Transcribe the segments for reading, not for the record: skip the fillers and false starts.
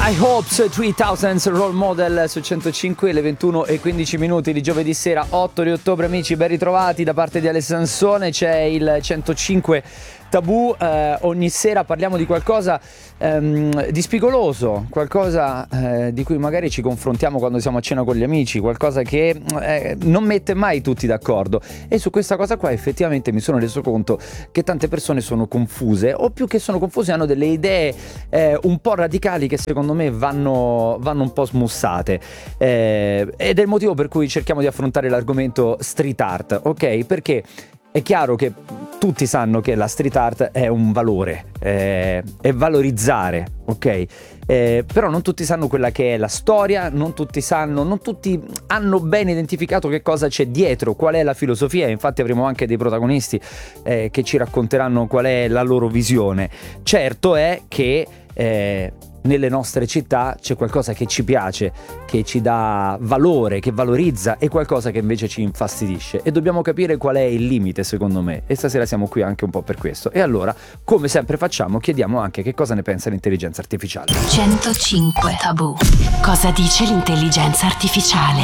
High Hopes 3000 Role Model su 105, le 21:15 di giovedì sera 8 di ottobre. Amici, ben ritrovati da parte di Ale Sansone. C'è il 105 Tabù. Ogni sera parliamo di qualcosa di spigoloso, qualcosa di cui magari ci confrontiamo quando siamo a cena con gli amici, qualcosa che non mette mai tutti d'accordo. E su questa cosa qua effettivamente mi sono reso conto che tante persone sono confuse, o più che sono confuse hanno delle idee un po' radicali che secondo me vanno un po' smussate, ed è il motivo per cui cerchiamo di affrontare l'argomento street art, ok? Perché è chiaro che tutti sanno che la street art è un valore, è valorizzare, ok? Però non tutti sanno quella che è la storia, non tutti hanno ben identificato che cosa c'è dietro, qual è la filosofia. Infatti avremo anche dei protagonisti che ci racconteranno qual è la loro visione. Certo è che nelle nostre città c'è qualcosa che ci piace, che ci dà valore, che valorizza, e qualcosa che invece ci infastidisce, e dobbiamo capire qual è il limite, secondo me, e stasera siamo qui anche un po' per questo. E allora, come sempre facciamo, chiediamo anche che cosa ne pensa l'intelligenza artificiale. 105 Tabù. Cosa dice l'intelligenza artificiale?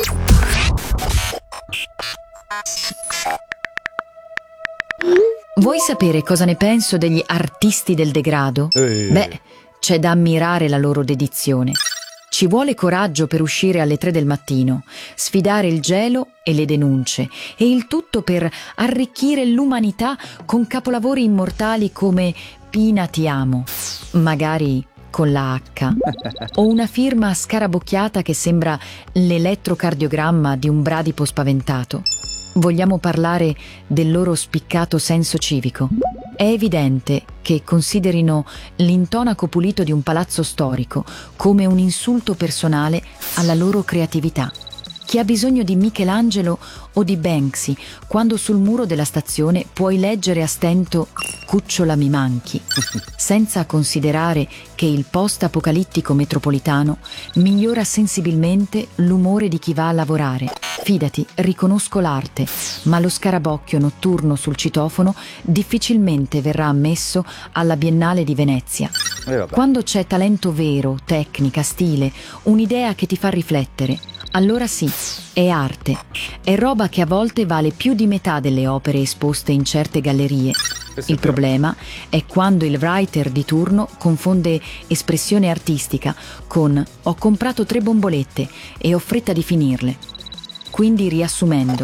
Vuoi sapere cosa ne penso degli artisti del degrado? Beh, c'è da ammirare la loro dedizione. Ci vuole coraggio per uscire alle 3 del mattino, sfidare il gelo e le denunce, e il tutto per arricchire l'umanità con capolavori immortali come Pina ti amo, magari con la H, o una firma scarabocchiata che sembra l'elettrocardiogramma di un bradipo spaventato. Vogliamo parlare del loro spiccato senso civico. È evidente che considerino l'intonaco pulito di un palazzo storico come un insulto personale alla loro creatività. Chi ha bisogno di Michelangelo o di Banksy quando sul muro della stazione puoi leggere a stento "Cucciola mi manchi", senza considerare che il post-apocalittico metropolitano migliora sensibilmente l'umore di chi va a lavorare. Fidati, riconosco l'arte, ma lo scarabocchio notturno sul citofono difficilmente verrà ammesso alla Biennale di Venezia. Quando c'è talento vero, tecnica, stile, un'idea che ti fa riflettere, allora sì, è arte. È roba che a volte vale più di metà delle opere esposte in certe gallerie. Il problema è quando il writer di turno confonde espressione artistica con "ho comprato 3 bombolette e ho fretta di finirle". Quindi, riassumendo,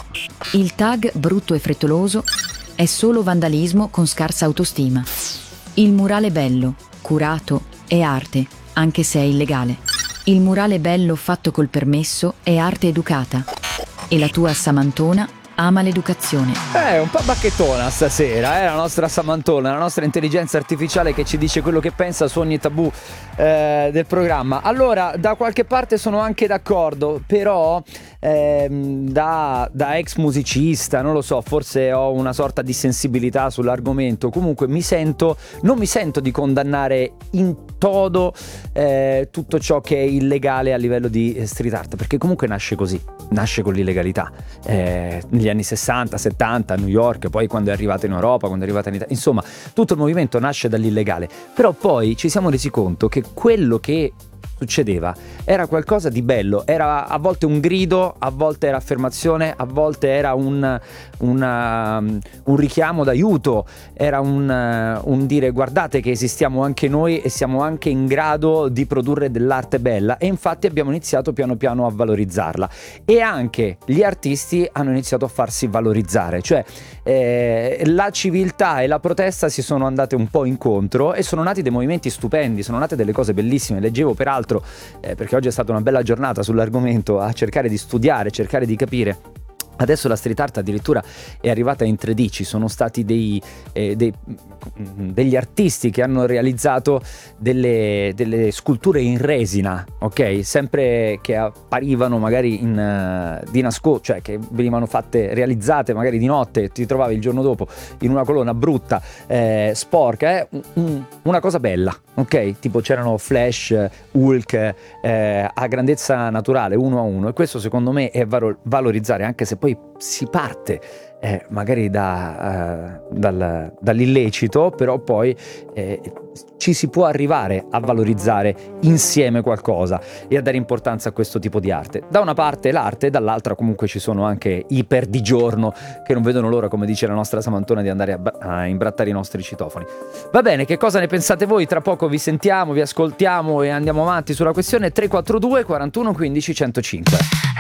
il tag brutto e frettoloso è solo vandalismo con scarsa autostima. Il murale bello, curato, è arte, anche se è illegale. Il murale bello fatto col permesso è arte educata, e la tua Samantona ama l'educazione. Un po' bacchettona stasera, la nostra Samantona, la nostra intelligenza artificiale che ci dice quello che pensa su ogni tabù del programma. Allora, da qualche parte sono anche d'accordo, però da ex musicista, non lo so, forse ho una sorta di sensibilità sull'argomento. Comunque non mi sento di condannare in todo tutto ciò che è illegale a livello di street art, perché comunque nasce così, nasce con l'illegalità. Negli anni 60, 70 a New York, poi quando è arrivata in Europa, quando è arrivata in Italia, insomma tutto il movimento nasce dall'illegale. Però poi ci siamo resi conto che quello che succedeva era qualcosa di bello, era a volte un grido, a volte era affermazione, a volte era un richiamo d'aiuto, era un dire guardate che esistiamo anche noi e siamo anche in grado di produrre dell'arte bella. E infatti abbiamo iniziato piano piano a valorizzarla, e anche gli artisti hanno iniziato a farsi valorizzare, cioè la civiltà e la protesta si sono andate un po' incontro e sono nati dei movimenti stupendi, sono nate delle cose bellissime. Leggevo peraltro, perché oggi è stata una bella giornata sull'argomento, a cercare di studiare, cercare di capire. Adesso la street art addirittura è arrivata in 3D, ci sono stati degli artisti che hanno realizzato delle sculture in resina, ok? Sempre che apparivano magari di nascosto, cioè che venivano realizzate magari di notte, ti trovavi il giorno dopo in una colonna brutta, sporca, una cosa bella, ok? Tipo c'erano Flash, Hulk a grandezza naturale, uno a uno, e questo secondo me è valorizzare, anche se poi poi si parte magari dall'illecito, però poi ci si può arrivare a valorizzare insieme qualcosa e a dare importanza a questo tipo di arte. Da una parte l'arte, dall'altra comunque ci sono anche i perdigiorno che non vedono l'ora, come dice la nostra Samantona, di andare a imbrattare i nostri citofoni. Va bene, che cosa ne pensate voi? Tra poco vi sentiamo, vi ascoltiamo e andiamo avanti sulla questione. 342 41 15 105.